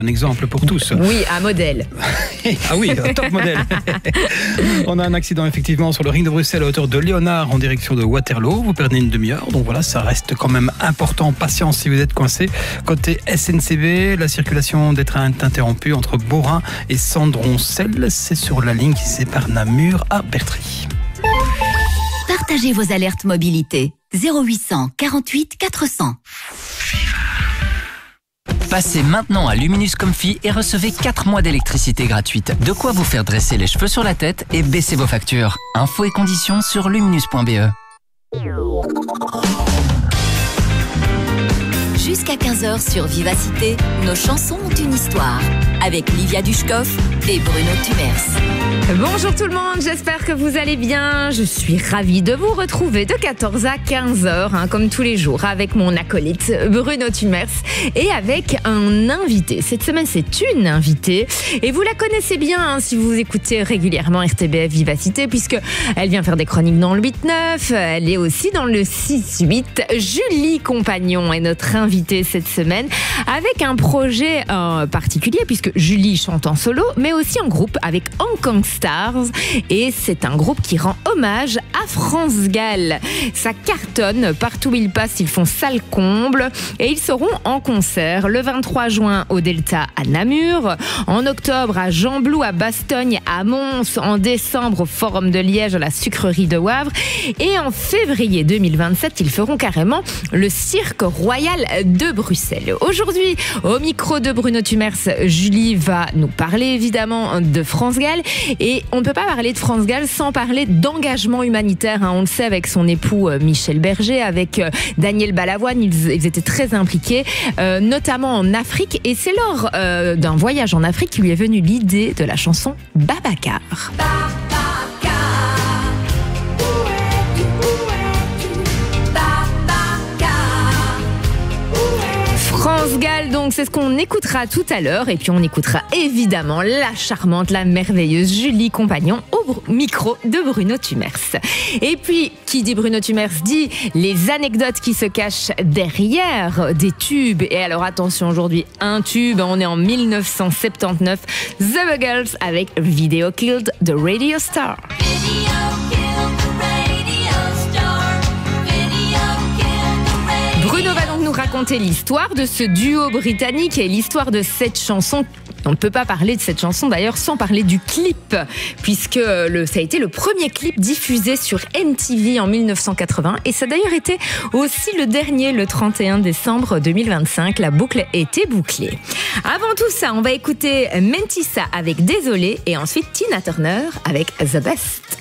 Un exemple pour tous. Oui, un modèle. Ah oui, un top modèle. On a un accident effectivement sur le ring de Bruxelles à hauteur de Léonard en direction de Waterloo. Vous perdez une demi-heure, donc voilà, ça reste quand même important. Patience si vous êtes coincé. Côté SNCB, la circulation des trains est interrompue entre Beaurain et Sandroncelle. C'est sur la ligne qui sépare Namur à Bertry. Partagez vos alertes mobilité. 0800 48 400. Passez maintenant à Luminus Comfy et recevez 4 mois d'électricité gratuite. De quoi vous faire dresser les cheveux sur la tête et baisser vos factures. Infos et conditions sur luminus.be. Jusqu'à 15h sur Vivacité, nos chansons ont une histoire. Avec Livia Dushkov et Bruno Tumers. Bonjour tout le monde, j'espère que vous allez bien. Je suis ravie de vous retrouver de 14 à 15h, comme tous les jours, avec mon acolyte Bruno Tumers et avec un invité. Cette semaine, c'est une invitée et vous la connaissez bien si vous écoutez régulièrement RTBF Vivacité, puisque elle vient faire des chroniques dans le 8-9. Elle est aussi dans le 6-8. Julie Compagnon est notre invitée cette semaine avec un projet particulier, puisque Julie chante en solo, mais aussi en groupe avec Hong Kong Stars, et c'est un groupe qui rend hommage à France Gall. Ça cartonne, partout où ils passent, ils font salle comble, et ils seront en concert le 23 juin au Delta à Namur, en octobre à Jean-Blou, à Bastogne, à Mons, en décembre au Forum de Liège, à la Sucrerie de Wavre, et en février 2027, ils feront carrément le Cirque Royal de Bruxelles. Aujourd'hui, au micro de Bruno Tumers, Julie va nous parler évidemment de France Gall, et on ne peut pas parler de France Gall sans parler d'engagement humanitaire. On le sait avec son époux Michel Berger, avec Daniel Balavoine, ils étaient très impliqués, notamment en Afrique, et c'est lors d'un voyage en Afrique qu'il lui est venue l'idée de la chanson Babacar. France Gall, donc c'est ce qu'on écoutera tout à l'heure, et puis on écoutera évidemment la charmante, la merveilleuse Julie Compagnon au micro de Bruno Tumers. Et puis, qui dit Bruno Tumers dit les anecdotes qui se cachent derrière des tubes. Et alors attention, aujourd'hui, un tube, on est en 1979, The Buggles avec Video Killed the Radio Star. Bruno va donc nous raconter l'histoire de ce duo britannique et l'histoire de cette chanson. On ne peut pas parler de cette chanson d'ailleurs sans parler du clip, puisque ça a été le premier clip diffusé sur MTV en 1980, et ça a d'ailleurs été aussi le dernier, le 31 décembre 2025. La boucle était bouclée. Avant tout ça, on va écouter Mentissa avec Désolé, et ensuite Tina Turner avec The Best.